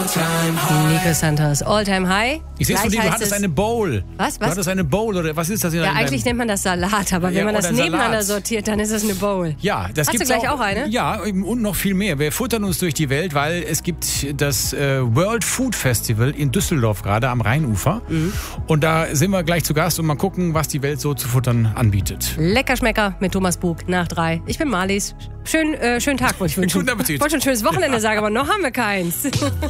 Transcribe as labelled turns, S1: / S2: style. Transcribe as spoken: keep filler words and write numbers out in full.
S1: Nico Santos, All-Time High.
S2: Ich sehe es von dir, du
S1: Gleich
S2: hattest
S1: heißt
S2: eine Bowl.
S1: Was,
S2: Du
S1: was?
S2: hattest eine Bowl, oder was ist das? In
S1: Ja,
S2: deinem-
S1: eigentlich nennt man das Salat, aber wenn
S2: Ja,
S1: man das
S2: oder
S1: nebeneinander
S2: Salat.
S1: sortiert, dann ist es eine Bowl.
S2: Ja, das
S1: Hast du
S2: gibt's
S1: gleich auch eine?
S2: Ja, und noch viel mehr. Wir futtern uns durch die Welt, weil es gibt das äh, World Food Festival in Düsseldorf gerade am Rheinufer.
S1: Mhm.
S2: Und da sind wir gleich zu Gast und mal gucken, was die Welt so zu futtern anbietet.
S1: Leckerschmecker mit Thomas Bug nach drei. Ich bin Marlies. Schön, äh, schönen Tag wollte ich wünschen.
S2: Guten Appetit.
S1: Ich wollte schon ein schönes Wochenende sagen, aber noch haben wir keins.